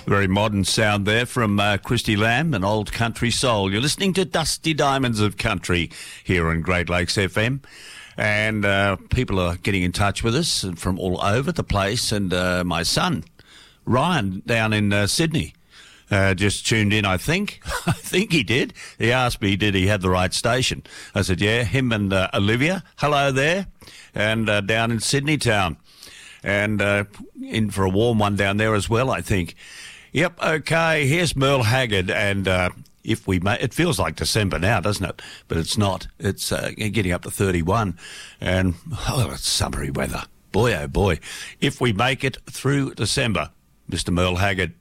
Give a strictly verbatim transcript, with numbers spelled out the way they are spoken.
Very modern sound there from uh, Christy Lamb, an old country soul. You're listening to Dusty Diamonds of Country here on Great Lakes F M. And uh, people are getting in touch with us from all over the place. And uh, my son, Ryan, down in uh, Sydney, uh, just tuned in, I think. I think he did. He asked me, did he have the right station? I said, yeah, him and uh, Olivia. Hello there. And uh, down in Sydney town. And uh, in for a warm one down there as well, I think. Yep, okay, here's Merle Haggard, and uh, if we ma- it feels like December now, doesn't it? But it's not. It's uh, getting up to thirty-one, and oh, it's summery weather. Boy, oh boy. If we make it through December, Mister Merle Haggard.